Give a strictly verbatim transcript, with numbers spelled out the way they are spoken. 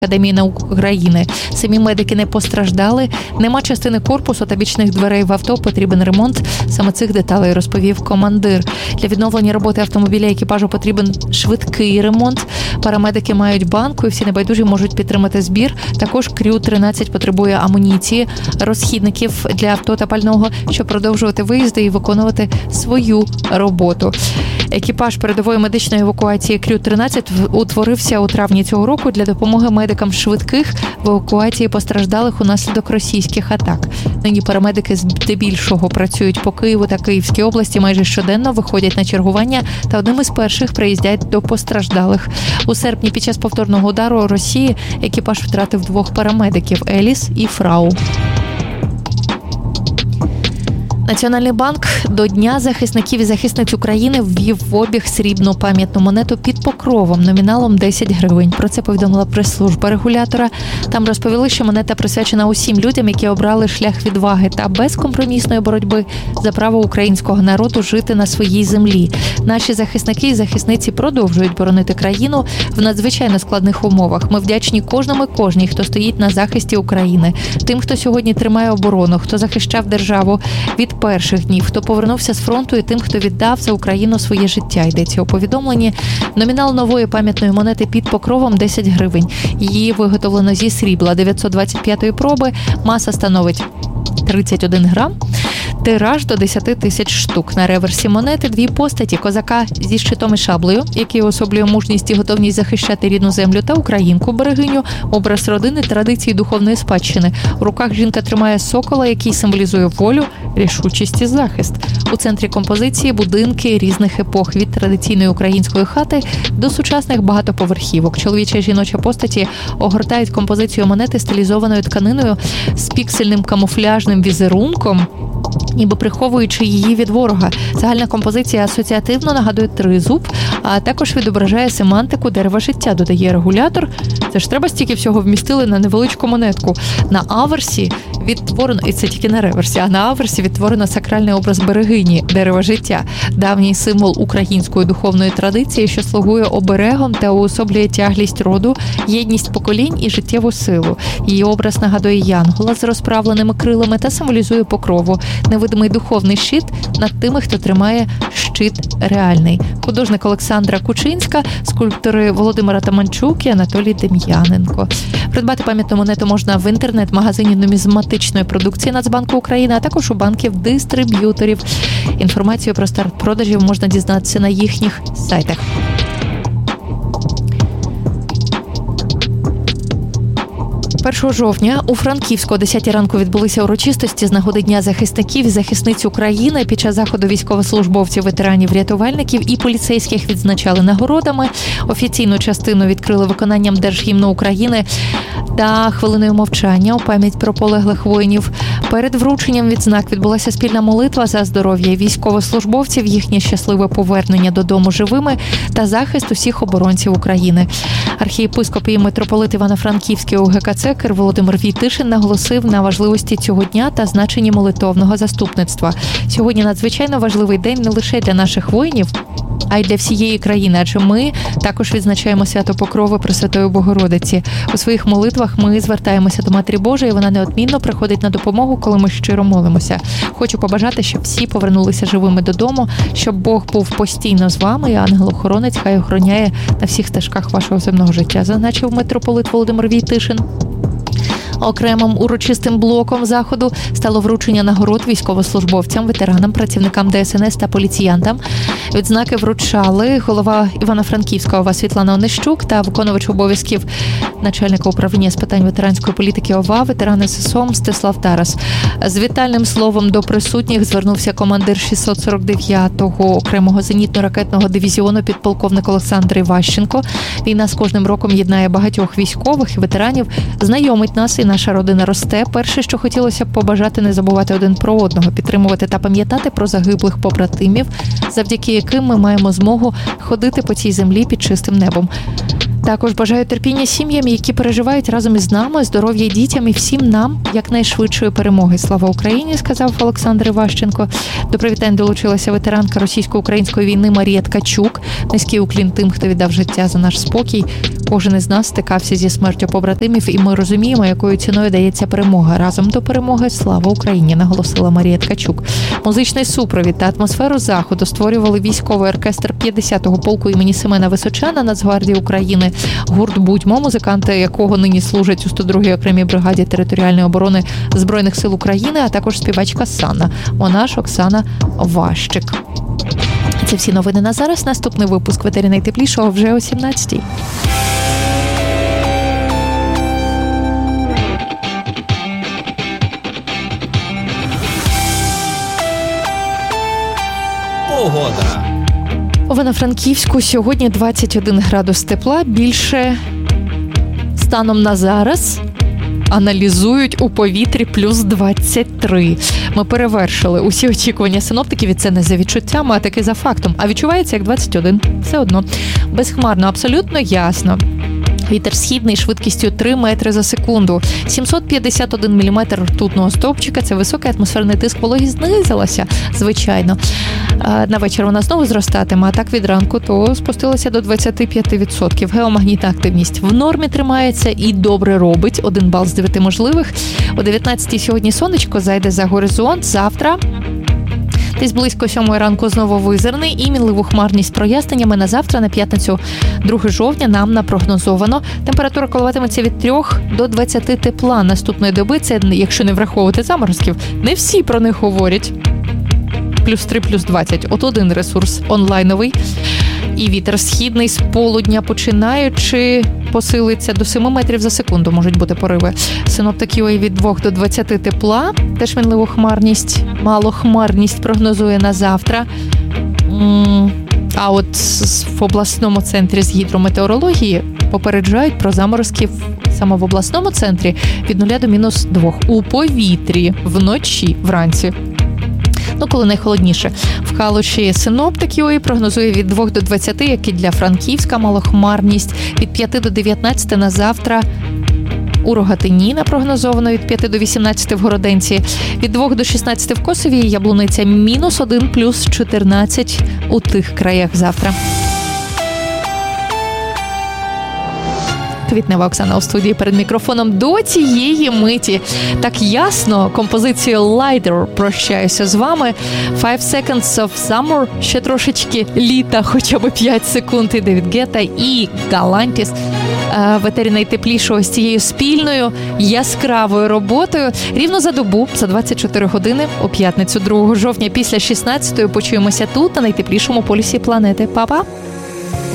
Академії наук України. Самі медики не постраждали. Нема частини корпусу та бічних дверей в авто. Потрібен ремонт. Саме цих деталей розповів командир. Для відновлення роботи автомобіля екіпажу потрібен швидкий ремонт. Парамедики мають банку і всі небайдужі можуть підтримати збір. Також Крю тринадцять потребує амуніції, розхідників для авто та пального, щоб продовжувати виїзди і виконувати свою роботу. Екіпаж передової медичної евакуації Крю тринадцять утворився у травні цього року для допомоги медикам швидких в евакуації постраждалих унаслідок російських атак. Нині парамедики здебільшого працюють по Києву та Київській області, майже щоденно виходять на чергування та одним із перших приїздять до постраждалих. У серпні під час повторного удару Росії екіпаж втратив двох парамедиків – Еліс і Фрау. Національний банк до Дня захисників і захисниць України ввів в обіг срібну пам'ятну монету під покровом номіналом десять гривень. Про це повідомила прес-служба регулятора. Там розповіли, що монета присвячена усім людям, які обрали шлях відваги та безкомпромісної боротьби за право українського народу жити на своїй землі. Наші захисники і захисниці продовжують боронити країну в надзвичайно складних умовах. Ми вдячні кожному і кожній, хто стоїть на захисті України. Тим, хто сьогодні тримає оборону, хто захищав державу від перших днів, хто повернувся з фронту, і тим, хто віддав за Україну своє життя. Йдеться у повідомленні. Номінал нової пам'ятної монети під покровом десять гривень. Її виготовлено зі срібла дев'ятсот двадцять п'ятої проби. Маса становить тридцять один грам. Тираж до десять тисяч штук. На реверсі монети дві постаті – козака зі щитом і шаблею, який особлює мужність і готовність захищати рідну землю, та українку-берегиню, образ родини, традиції духовної спадщини. У руках жінка тримає сокола, який символізує волю, рішучість і захист. У центрі композиції будинки різних епох, від традиційної української хати до сучасних багатоповерхівок. Чоловіча і жіноча постаті огортають композицію монети стилізованою тканиною з піксельним камуфляжним візерунком, ніби приховуючи її від ворога. Загальна композиція асоціативно нагадує тризуб, а також відображає семантику дерева життя, додає регулятор. Це ж треба стільки всього вмістили на невеличку монетку. На аверсі відтворено, і це тільки на реверсі, а на аверсі відтворено сакральний образ берегині, дерева життя, давній символ української духовної традиції, що слугує оберегом та уособлює тяглість роду, єдність поколінь і життєву силу. Її образ нагадує янгола з розправленими крилами та символізує покрову, невидимий духовний щит над тими, хто тримає щит реальний. Художник Олександра Кучинська, скульптори Володимира Таманчук і Анатолій Дем'яненко. Придбати пам'ятну монету можна в інтернет-магазині нумізматичної продукції Нацбанку України, а також у банків-дистриб'юторів. Інформацію про старт продажів можна дізнатися на їхніх сайтах. першого жовтня у Франківську о десятій ранку відбулися урочистості з нагоди Дня захисників і захисниць України. Під час заходу військовослужбовців, ветеранів, рятувальників і поліцейських відзначали нагородами. Офіційну частину відкрили виконанням Держгімну України та хвилиною мовчання у пам'ять про полеглих воїнів. Перед врученням відзнак відбулася спільна молитва за здоров'я військовослужбовців, їхнє щасливе повернення додому живими та захист усіх оборонців України. Архієпископ і митрополит Івано-Франківський У Ге Ка Це Кир Володимир Войтишин наголосив на важливості цього дня та значенні молитовного заступництва. Сьогодні надзвичайно важливий день не лише для наших воїнів, а й для всієї країни, адже ми також відзначаємо свято Покрови Пресвятої Богородиці. У своїх молитвах ми звертаємося до Матері Божої, вона неодмінно приходить на допомогу, коли ми щиро молимося. Хочу побажати, щоб всі повернулися живими додому, щоб Бог був постійно з вами, і ангел-охоронець хай охороняє на всіх стежках вашого земного життя, зазначив митрополит Володимир Войтишин. Окремим урочистим блоком заходу стало вручення нагород військовослужбовцям, ветеранам, працівникам Де Ес Ен Ес та поліціянтам. Відзнаки вручали голова Івано-Франківська ОВА Світлана Онищук та виконувач обов'язків начальника управління з питань ветеранської політики ОВА, ветеран Ес Ес О Мстислав Тарас. З вітальним словом до присутніх звернувся командир шістсот сорок дев'ятого окремого зенітно-ракетного дивізіону підполковник Олександр Іващенко. Війна з кожним роком єднає багатьох військових і ветеранів, знайомить нас і наша родина росте. Перше, що хотілося б побажати, не забувати один про одного, підтримувати та пам'ятати про загиблих побратимів, завдяки яким ми маємо змогу ходити по цій землі під чистим небом. Також бажаю терпіння сім'ям, які переживають разом із нами, здоров'я дітям і всім нам якнайшвидшої перемоги. Слава Україні, сказав Олександр Іващенко. До привітань долучилася ветеранка російсько-української війни Марія Ткачук. Низький уклін тим, хто віддав життя за наш спокій. Кожен із нас стикався зі смертю побратимів, і ми розуміємо, якою ціною дається перемога. Разом до перемоги. Слава Україні, наголосила Марія Ткачук. Музичний супровід та атмосферу заходу створювали військовий оркестр п'ятдесятого полку імені Семена Височана Нацгвардії України, гурт «Будьмо», музиканти якого нині служать у сто другій окремій бригаді територіальної оборони Збройних сил України, а також співачка Санна, монаш Оксана Ващик. Це всі новини на зараз. Наступний випуск «Ветері найтеплішого» вже о сімнадцятій. Погода. В Івано-Франківську сьогодні двадцять один градус тепла, більше станом на зараз аналізують у повітрі плюс двадцять три. Ми перевершили усі очікування синоптиків, і це не за відчуттями, а таки за фактом. А відчувається як двадцять один. Все одно. Безхмарно, абсолютно ясно. Вітер східний швидкістю три метри за секунду. сімсот п'ятдесят один міліметр ртутного стовпчика. Це високий атмосферний тиск, вологість знизилася, звичайно. На вечір вона знову зростатиме, а так від ранку то спустилася до двадцять п'ять відсотків. Геомагнітна активність в нормі тримається і добре робить. Один бал з дев'яти можливих. О дев'ятнадцятій сьогодні сонечко зайде за горизонт. Завтра десь близько сьомої ранку знову визирний і мінливу хмарність з проясненнями. На завтра, на п'ятницю, другого жовтня, нам напрогнозовано. Температура коливатиметься від трьох до двадцяти тепла наступної доби. Це, якщо не враховувати заморозків, не всі про них говорять. Плюс три, плюс двадцять. От один ресурс онлайновий. І вітер східний з полудня починаючи посилиться до семи метрів за секунду. Можуть бути пориви. Синоптики від двох до двадцяти тепла. Теж мінливу хмарність, малохмарність прогнозує на завтра. А от в обласному центрі з гідрометеорології попереджають про заморозки саме в обласному центрі від нуля до мінус двох. У повітрі вночі, вранці. Ну, коли найхолодніше. В Калуші синоптики ОІ прогнозує від двох до двадцяти, як і для Франківська, малохмарність. Від п'яти до дев'ятнадцяти на завтра. У Рогатині напрогнозовано від п'яти до вісімнадцяти в Городенці. Від двох до шістнадцяти в Косові і Яблуниця. Мінус один, плюс чотирнадцять у тих краях завтра. Квітнева Оксана у студії перед мікрофоном до цієї миті. Так ясно, композицією Lighter прощаюся з вами. Five Seconds of Summer, ще трошечки літа, хоча б п'ять секунд, і Девід Гетта, і Галантіс. В етері найтеплішого з цією спільною яскравою роботою. Рівно за добу, за двадцять чотири години, у п'ятницю другого жовтня після шістнадцятої почуємося тут, на найтеплішому полюсі планети. Па-па!